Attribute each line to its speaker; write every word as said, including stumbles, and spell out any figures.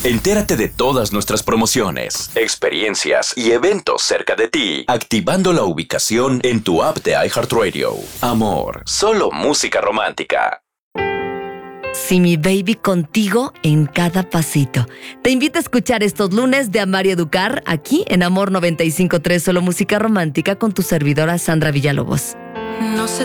Speaker 1: Entérate de todas nuestras promociones, experiencias y eventos cerca de ti, activando la ubicación en tu app de iHeartRadio. Amor, solo música romántica.
Speaker 2: Sí, mi baby, contigo en cada pasito. Te invito a escuchar estos lunes de Amar y Educar aquí en Amor noventa y cinco punto tres, solo música romántica con tu servidora Sandra Villalobos.
Speaker 3: No sé